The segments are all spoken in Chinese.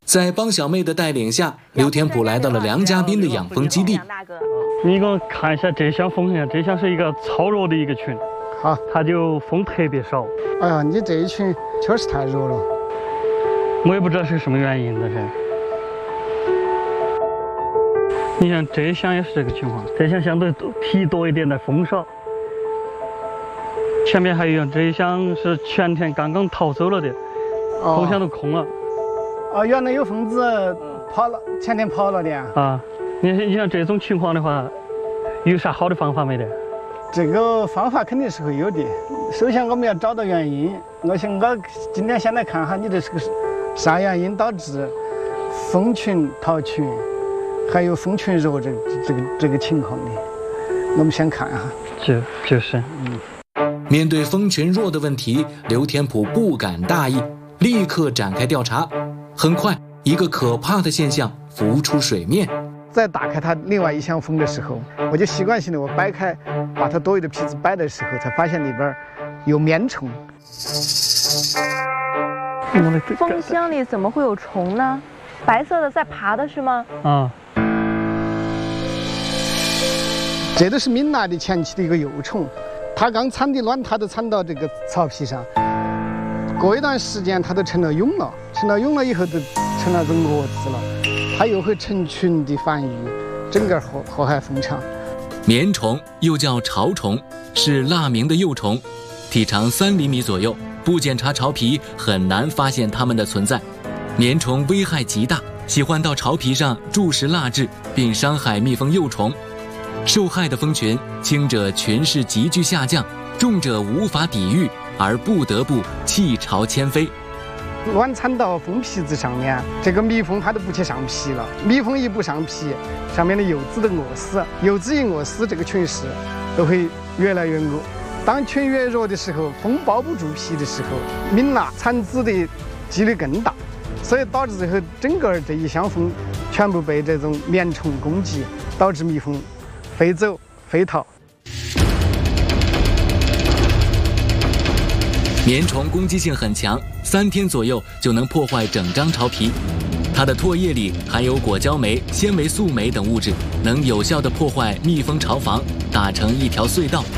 在帮小妹的带领下，刘天普来到了梁家斌的养蜂基地。 你给我看一下这箱蜂呀，这箱是一个超弱的一个群， 好， 它就蜂特别少。 哎呀，你这一群确实太弱了。 我也不知道是什么原因，这是。你像这箱也是这个情况，这箱相对皮多一点的，蜂少。前面还有一样，这一箱是前天刚刚逃走了的，蜂箱都空了。 原来有蜂子跑了，前天跑了的啊。你像这种情况的话，有啥好的方法没得？ 这个方法肯定是会有的。首先我们要找到原因。我今天先来看哈，你这是个啥原因导致蜂群逃群，还有蜂群弱这个情况的？我们先看哈。 就是。 面对蜂群弱的问题，刘天普不敢大意，立刻展开调查。很快，一个可怕的现象浮出水面。 在打开它另外一箱蜂的时候，我就习惯性的我掰开，把它多余的皮子掰的时候，才发现里边有棉虫。 蜂箱里怎么会有虫呢？白色的在爬的是吗？ 啊。 这都是蜜蜡的前期的一个幼虫，它刚产的卵，它都产到这个草皮上。过一段时间，它都成了蛹了，成了蛹了以后，都成了这蛾子了。它又会成群的繁育，整个祸害蜂场。 棉虫又叫巢虫，是蜡鸣的幼虫，体长3厘米左右，不检查巢皮很难发现它们的存在。棉虫危害极大，喜欢到巢皮上注食蜡质，并伤害蜜蜂幼虫。受害的蜂群，轻者群势急剧下降，重者无法抵御，而不得不弃巢迁飞。 卵产到蜂皮子上面，这个蜜蜂它都不去上皮了。蜜蜂一不上皮，上面的幼子都饿死。幼子一饿死，这个群势都会越来越恶。当群越弱的时候，蜂包不住皮的时候，蜜蜡产子的几率更大，所以导致最后整个这一箱蜂全部被这种棉虫攻击，导致蜜蜂飞走飞逃。 棉虫攻击性很强，3天左右就能破坏整张巢皮。它的唾液里含有果胶酶、纤维素酶等物质，能有效地破坏蜜蜂巢房，打成一条隧道。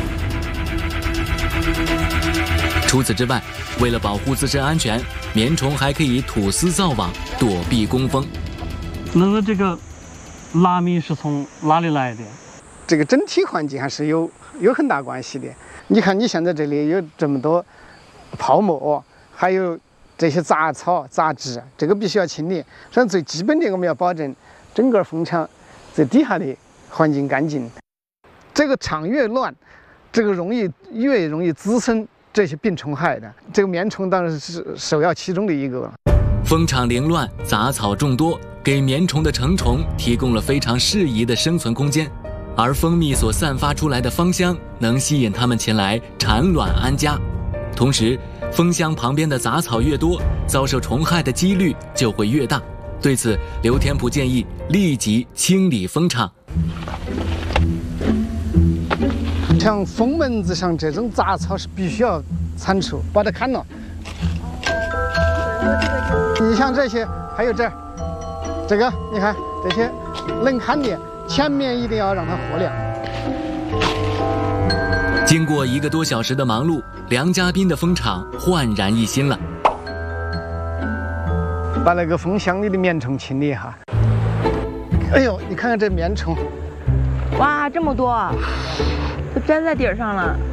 除此之外，为了保护自身安全，棉虫还可以吐丝造网，躲避工蜂。 那么这个蜡蜜是从哪里来的？ 这个整体环境还是有很大关系的。你看，你现在这里有这么多泡沫，还有这些杂草杂质，这个必须要清理。实际上最基本的，我们要保证整个蜂场最底下的环境干净。这个场越乱，这个越容易滋生这些病虫害的。这个棉虫当然是首要其中的一个。 蜂场凌乱，杂草众多，给棉虫的成虫提供了非常适宜的生存空间。而蜂蜜所散发出来的芳香，能吸引它们前来产卵安家。同时，蜂箱旁边的杂草越多，遭受虫害的几率就会越大。对此，刘天普建议立即清理蜂场。 像蜂门子上这种杂草是必须要铲除，把它砍了。你像这些，还有这儿，这个你看这些能砍的，前面一定要让它活亮。 经过1个多小时的忙碌，梁家斌的蜂场焕然一新了。 把那个蜂箱里的棉虫清理一下。哎呦，你看看这棉虫， 哇，这么多，都粘在底儿上了。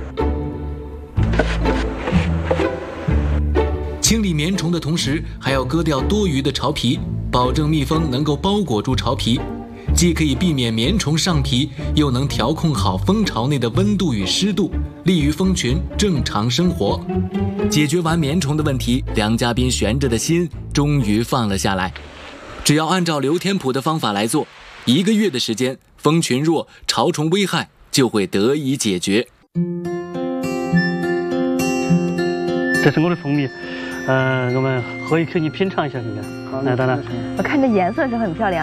清理棉虫的同时，还要割掉多余的巢皮，保证蜜蜂能够包裹住巢皮。既可以避免棉虫上皮，又能调控好蜂巢内的温度与湿度，利于蜂群正常生活。解决完棉虫的问题，梁家斌悬着的心终于放了下来。只要按照刘天普的方法来做，1个月的时间，蜂群弱，巢虫危害就会得以解决。 这是我的蜂蜜，我们喝一口，你品尝一下看看。来，当然， 我看这颜色是很漂亮。